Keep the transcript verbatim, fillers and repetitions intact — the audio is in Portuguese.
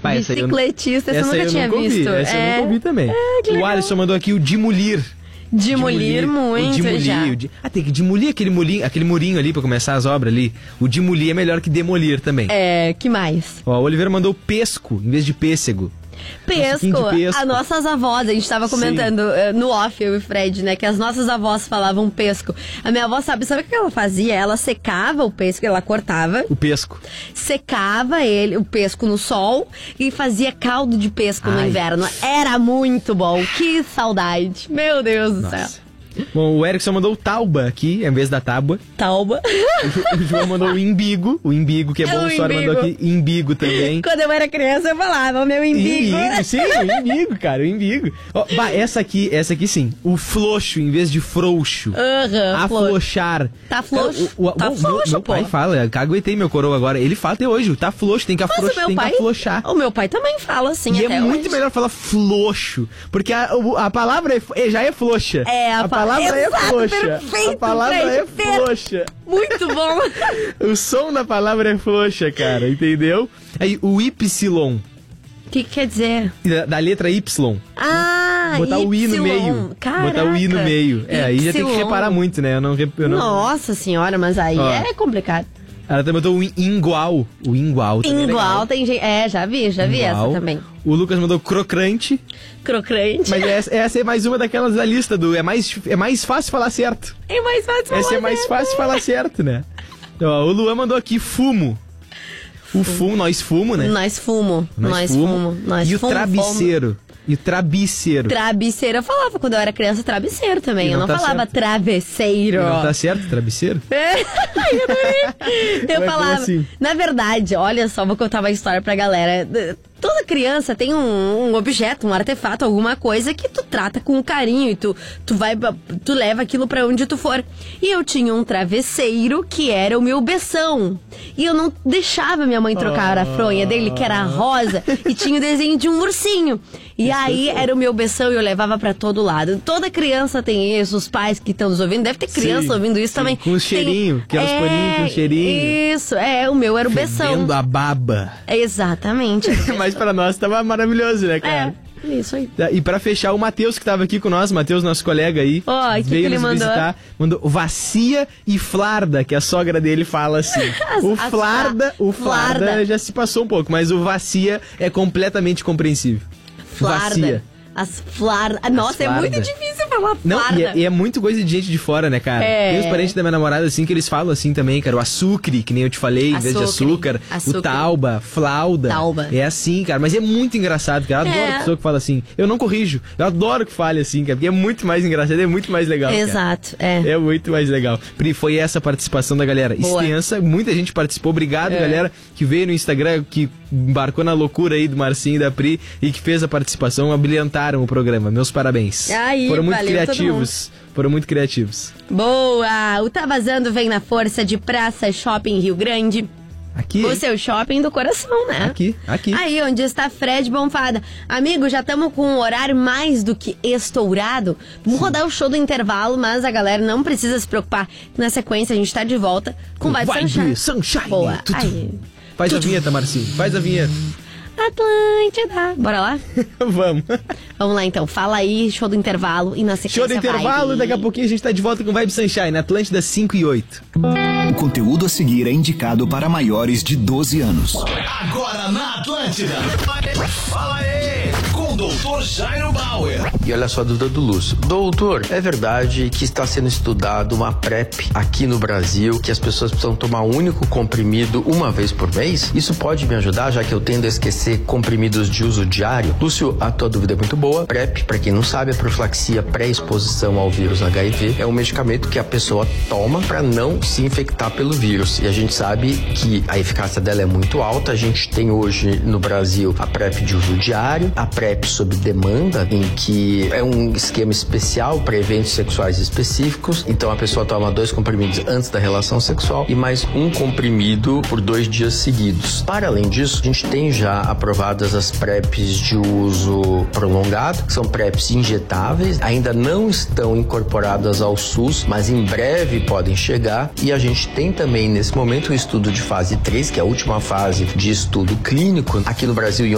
Pai, Bicicletista, essa, essa eu nunca tinha nunca visto. Essa é... eu nunca ouvi também. É, o Alisson mandou aqui o Dimulir. Dimulir muito, o Dimulir, já. O di... Ah, tem que demolir aquele murinho, aquele murinho ali pra começar as obras ali. O Dimulir é melhor que demolir também. É, que mais? Ó, o Oliveira mandou pesco em vez de pêssego. Pesco, as nossas avós, a gente tava comentando uh, no off, eu e o Fred, né, que as nossas avós falavam pesco. A minha avó sabe, sabe o que ela fazia? Ela secava o pesco, ela cortava. O pesco. Secava ele, o pesco no sol e fazia caldo de pesco Ai. no inverno. Era muito bom, que saudade. Meu Deus do Nossa. céu. Bom, o Erickson mandou o tauba aqui, em vez da tábua. Tauba. O João mandou o imbigo, o imbigo, que é, é bom, o Sora mandou aqui imbigo também. Quando eu era criança eu falava, o meu imbigo. Imbigo, sim, o imbigo, cara, o imbigo. Ó, bah, essa aqui, essa aqui sim, o floxo em vez de frouxo. Uhum, afloxar. Tá floxo, cara, o, o, tá o, floxo, meu, meu pô. pai fala, eu caguetei meu coroa agora, ele fala até hoje, tá floxo, tem que, aflox, tem pai, que afloxar. O meu pai também fala assim, e até é muito hoje. melhor falar floxo, porque a, a palavra é, já é floxa. É, a, a palavra é floxa. Perfeito, a palavra é Fred, floxa. Muito bom. O som da palavra é floxa, cara, entendeu? Aí, o Y. O que, que quer dizer? Da, da letra Y. Ah, Botar Y. o I no meio. Caraca. Botar o I no meio. É, aí já tem que reparar muito, né? Eu não, eu não... Nossa senhora, mas aí Ó, é complicado. Ela também botou o igual. O igual. Igual tem gente. É, já vi, já vi essa também. O Lucas mandou crocante. Crocante. Mas essa, essa é mais uma daquelas da lista do. É mais, é mais fácil falar certo. É mais fácil falar Essa é mais certo. fácil falar certo, né? Ó, o Luan mandou aqui fumo. O fumo, nós fumo, né? Nós fumo. Nós, nós fumo. fumo. Nós e fumo, o trabiceiro. Fumo. E o trabiceiro. Trabiceiro. Eu falava quando eu era criança trabiceiro também. Não eu não tá falava certo. travesseiro. E não tá certo, trabiceiro? É. eu adorei. Eu Mas falava. assim? Na verdade, olha só, vou contar uma história pra galera. Toda criança tem um, um objeto, um artefato, alguma coisa que tu trata com carinho e tu, tu vai, tu leva aquilo pra onde tu for. E eu tinha um travesseiro que era o meu beção. E eu não deixava minha mãe trocar oh. a fronha dele, que era rosa, e tinha o desenho de um ursinho. E aí era o meu beção e eu levava pra todo lado. Toda criança tem isso, os pais que estão nos ouvindo, deve ter criança sim, ouvindo isso sim. também. Com o cheirinho, que elas é, paninhos com cheirinho. Isso, é, o meu era o beção. Fedendo a baba. Exatamente. Mas pra nós tava maravilhoso, né, cara? É, isso aí. E pra fechar, o Matheus que tava aqui com nós, Matheus, nosso colega aí, oh, veio que que ele nos mandou? visitar, mandou vacia e flarda, que a sogra dele fala assim. As, o as, flarda, o flarda, flarda já se passou um pouco, mas o vacia é completamente compreensível. Flarda. Vacia. As flardas. Nossa, flarda. É muito difícil falar flarda. Não, e é, e é muito coisa de gente de fora, né, cara? É. Tem os parentes da minha namorada, assim, que eles falam assim também, cara. O açucre, que nem eu te falei, em vez de açúcar. Açucre. O tauba, flauda. Tauba. É assim, cara. Mas é muito engraçado, cara. Eu adoro é. a pessoa que fala assim. Eu não corrijo. Eu adoro que fale assim, cara. Porque é muito mais engraçado, é muito mais legal. Exato, cara. é. É muito mais legal. Pri, foi essa a participação da galera. Boa. Extensa, muita gente participou. Obrigado, é. galera, que veio no Instagram, que embarcou na loucura aí do Marcinho e da Pri e que fez a participação, abrilhantaram o programa. Meus parabéns. Aí, Foram muito valeu criativos. Foram muito criativos. Boa! O Tá Vazando vem na força de Praça Shopping Rio Grande. Aqui. O seu shopping do coração, né? Aqui, aqui. Aí onde está Fred Bonfada. Amigo, já estamos com um horário mais do que estourado. Vamos Sim. rodar o show do intervalo, mas a galera não precisa se preocupar. Na sequência a gente tá de volta com Vibe Sunshine. Sunshine. Boa. Tutu. Aí. Faz Tutu. a vinheta, Marcinho. Faz a vinheta. Atlântida. Bora lá? Vamos. Vamos lá então. Fala aí, show do intervalo e na sequência Show do intervalo, Vibe. Daqui a pouquinho a gente tá de volta com Vibe Sunshine, Atlântida cinco e oito. O conteúdo a seguir é indicado para maiores de doze anos. Agora na Atlântida. Fala aí, com o doutor Jairo Bauer. E olha só a dúvida do Lúcio. Doutor, é verdade que está sendo estudado uma PrEP aqui no Brasil, que as pessoas precisam tomar um único comprimido uma vez por mês? Isso pode me ajudar, já que eu tendo a esquecer comprimidos de uso diário? Lúcio, a tua dúvida é muito boa. PrEP, para quem não sabe, a profilaxia pré-exposição ao vírus H I V é um medicamento que a pessoa toma para não se infectar pelo vírus. E a gente sabe que a eficácia dela é muito alta. A gente tem hoje no Brasil a PrEP de uso diário, a PrEP sob demanda, em que é um esquema especial para eventos sexuais específicos. Então a pessoa toma dois comprimidos antes da relação sexual e mais um comprimido por dois dias seguidos. Para além disso, a gente tem já aprovadas as PrEPs de uso prolongado, que são PrEPs injetáveis, ainda não estão incorporadas ao SUS, mas em breve podem chegar. E a gente tem também nesse momento o estudo de fase três, que é a última fase de estudo clínico aqui no Brasil e